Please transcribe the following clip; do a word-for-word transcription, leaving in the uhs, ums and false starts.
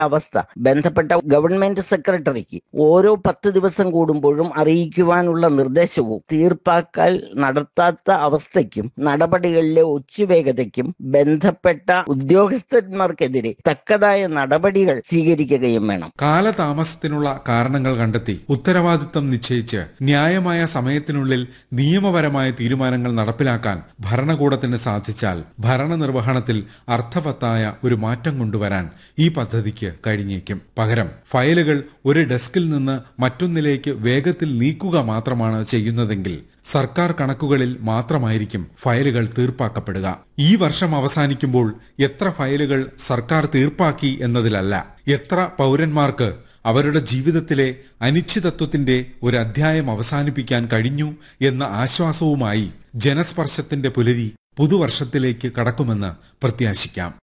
അവസ്ഥ ബന്ധപ്പെട്ട ഗവൺമെന്റ് സെക്രട്ടറിക്ക് ഓരോ പത്ത് ദിവസം കൂടുമ്പോഴും അറിയിക്കുവാനുള്ള നിർദ്ദേശവും തീർപ്പാക്കൽ നടത്താത്ത അവസ്ഥയ്ക്കും നടപടികളിലെ ഒച്ചുവേഗതയ്ക്കും ബന്ധപ്പെട്ട ഉദ്യോഗസ്ഥന്മാർക്കെതിരെ തക്കതായ നടപടികൾ സ്വീകരിക്കുകയും വേണം. കാലതാമസത്തിനുള്ള കാരണങ്ങൾ കണ്ടെത്തി ഉത്തരവാദിത്തം നിശ്ചയിച്ച് ന്യായമായ സമയത്തിനുള്ളിൽ നിയമപരമായ തീരുമാനങ്ങൾ നടപ്പിലാക്കാൻ ഭരണകൂടത്തിന് സാധിച്ചാൽ ഭരണനിർവഹണത്തിൽ അർത്ഥവത്തായ ഒരു മാറ്റം കൊണ്ടുവരാൻ ഈ പദ്ധതിക്ക് കഴിഞ്ഞേക്കും. പകരം ഫയലുകൾ ഒരു ഡെസ്കിൽ നിന്ന് മറ്റൊന്നിലേക്ക് വേഗത്തിൽ നീക്കുക മാത്രമാണ് ചെയ്യുന്നതെങ്കിൽ സർക്കാർ കണക്കുകളിൽ മാത്രമായിരിക്കും ഫയലുകൾ തീർപ്പാക്കപ്പെടുക. ഈ വർഷം അവസാനിക്കുമ്പോൾ എത്ര ഫയലുകൾ സർക്കാർ തീർപ്പാക്കി എന്നതിലല്ല, എത്ര പൗരന്മാർക്ക് അവരുടെ ജീവിതത്തിലെ അനിശ്ചിതത്വത്തിന്റെ ഒരു അധ്യായം അവസാനിപ്പിക്കാൻ കഴിഞ്ഞു എന്ന ആശ്വാസവുമായി ജനസ്പർശത്തിന്റെ പുലരി പുതുവർഷത്തിലേക്ക് കടക്കുമെന്ന് പ്രത്യാശിക്കാം.